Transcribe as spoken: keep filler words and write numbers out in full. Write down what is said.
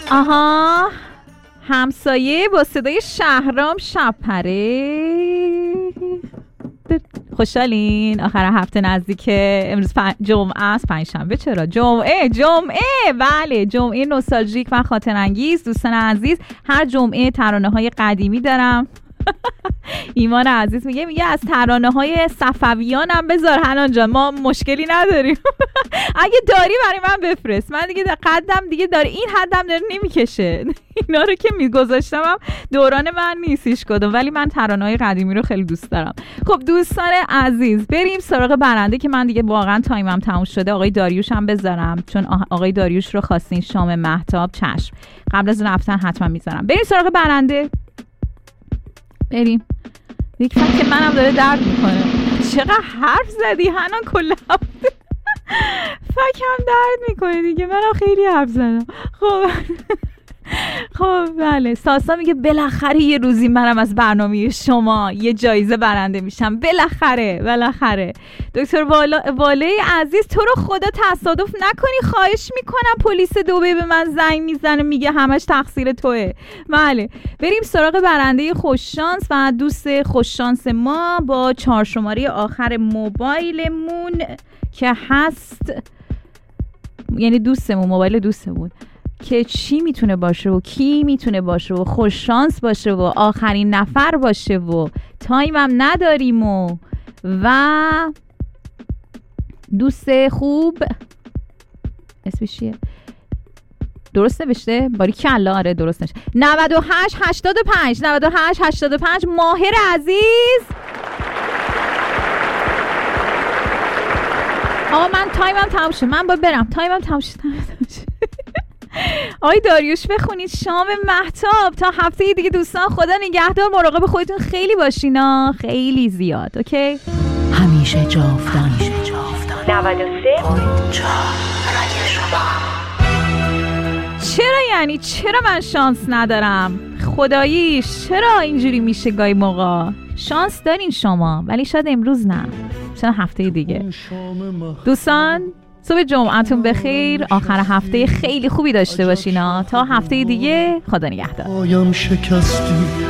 آها، همسایه با صدای شهرام شب‌پره. خوشحالین؟ آخر هفته نزدیکه. امروز ف... جمعه است، پنجشنبه. چرا جمعه؟ جمعه بله، جمعه نوستالژیک و خاطر انگیز. دوستان عزیز، هر جمعه ترانه های قدیمی دارم. ایمان عزیز میگه میگه از ترانه های صفویان هم بذار حنان جان، ما مشکلی نداریم. اگه داری برای من بفرست، من دیگه قدم دیگه داره، این حدم داره نمیکشه. اینا رو که میگذاشتم هم دوران من نیستیش کدوم، ولی من ترانه های قدیمی رو خیلی دوست دارم. خب دوستان عزیز، بریم سراغ برنده که من دیگه واقعا تایمم تموم شده. آقای داریوش هم بذارم چون آقای داریوش رو خواستین. شام مهتاب، چشم، قبل از رفتن حتما میذارم. بریم سراغ برنده. بریم. یک فکر منم داره درد میکنه. چقدر حرف زدی حنان کل هفته. فکرم درد میکنه دیگه، منم خیلی حرف زدم. خب خب بله، ساسا میگه بالاخره یه روزی منم از برنامه شما یه جایزه برنده میشم. بالاخره بالاخره. دکتر والا واله عزیز، تو رو خدا تصادف نکنی خواهش میکنم. پلیس دبی به من زنگ میزنه میگه همش تقصیر توئه. بله، بریم سراغ برنده خوششانس و دوست خوششانس ما با چهار شماره آخر موبایلمون که هست، یعنی دوستمون، موبایل دوستمون که چی میتونه باشه و کی میتونه باشه و خوش شانس باشه و آخرین نفر باشه و تایمم نداریم و و دوست خوب اسمش چیه؟ درست نوشته؟ باری کلا. آره درست نوشته. نود و هشت هشتاد و پنج نود و هشت هشتاد و پنج. ماهر عزیز. آقا من تایمم تموم شد، من باید برم. تایمم تموم شد. آقای داریوش بخونید شام مهتاب. تا هفته دیگه دوستان، خدا نگهدار. مراقب خودتون خیلی باشینا، خیلی زیاد. اوکی؟ همیشه جاودان. نود و سه و چهار. چرا یعنی چرا من شانس ندارم؟ خداییش چرا اینجوری میشه؟ گاهی موقع شانس دارین شما، ولی شاید امروز نه، شاید هفته دیگه. دوستان صبح جمعتون بخیر. آخر هفته خیلی خوبی داشته باشین. تا هفته دیگه، خدا نگهدار.